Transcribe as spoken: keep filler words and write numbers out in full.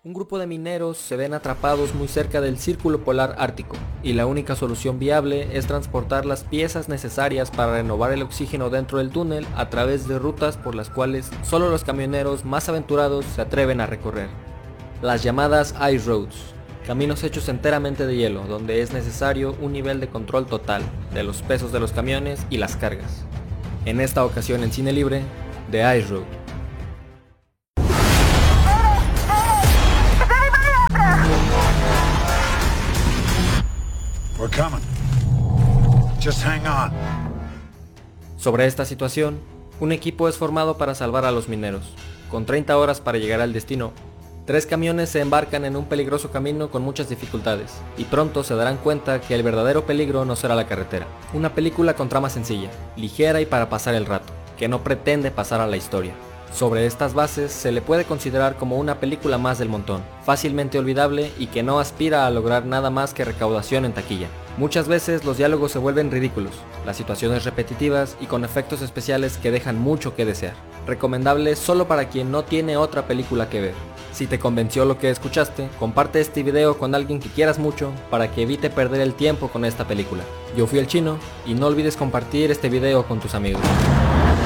Un grupo de mineros se ven atrapados muy cerca del Círculo Polar Ártico, y la única solución viable es transportar las piezas necesarias para renovar el oxígeno dentro del túnel a través de rutas por las cuales solo los camioneros más aventurados se atreven a recorrer. Las llamadas Ice Roads, caminos hechos enteramente de hielo, donde es necesario un nivel de control total de los pesos de los camiones y las cargas. En esta ocasión en Cine Libre, The Ice Road. We're coming. Just hang on. Sobre esta situación, un equipo es formado para salvar a los mineros. Con treinta horas para llegar al destino, tres camiones se embarcan en un peligroso camino con muchas dificultades, y pronto se darán cuenta que el verdadero peligro no será la carretera. Una película con trama sencilla, ligera y para pasar el rato, que no pretende pasar a la historia. Sobre estas bases se le puede considerar como una película más del montón, fácilmente olvidable y que no aspira a lograr nada más que recaudación en taquilla. Muchas veces los diálogos se vuelven ridículos, las situaciones repetitivas y con efectos especiales que dejan mucho que desear. Recomendable solo para quien no tiene otra película que ver. Si te convenció lo que escuchaste, comparte este video con alguien que quieras mucho para que evite perder el tiempo con esta película. Yo fui el Chino y no olvides compartir este video con tus amigos.